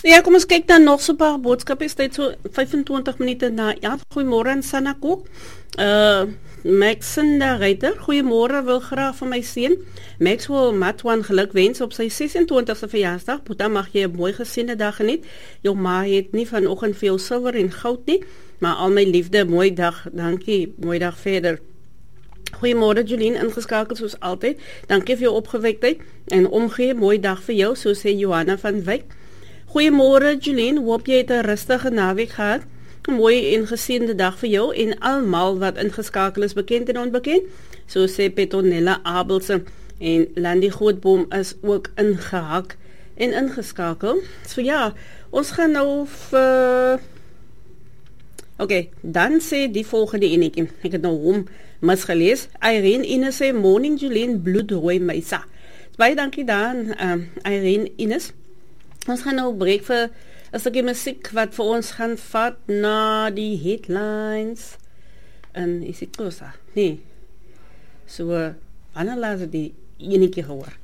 Ja, kom ons kyk dan nog so 'n paar boodskappe. Is tyd so 25 minute na 11. Goeiemôre aan Sanako. Maxen de Ryder, goeiemôre, wil graag van my seun Max wil Matwan geluk wens op sy 26ste verjaarsdag. Boeta, mag jy 'n mooi geseënde dag geniet. Jou ma het nie vanoggend veel silwer en goud nie, maar al my liefde, mooi dag. Dankie, mooi dag verder. Goeiemôre Jolien, ingeskakel soos altyd. Dankie vir jou opgewektheid en omgee, mooi dag vir jou, so sê Johanna van Wyk. Goeiemôre Jolien, hoop jy het 'n rustige naweek gehad. 'n Mooi en geseënde dag vir jou en almal wat ingeskakel is, bekend en onbekend. So sê Petronella Abelse en Landy Grootboom is ook ingehak en ingeskakel. So ja, ons gaan nou vir Oké, dan sê die volgende enetjie. Ek het nou hom misgelees. Irene Ines sê morning Jolien, bloedrooi meisa. Baie dankie dan Irene Ines. Ons gaan nou breek vir 'n stukkie musiek wat vir ons gaan vat na die headlines. En is dit Kosa? Nee. So, wanneer laat die enetjie gehoor?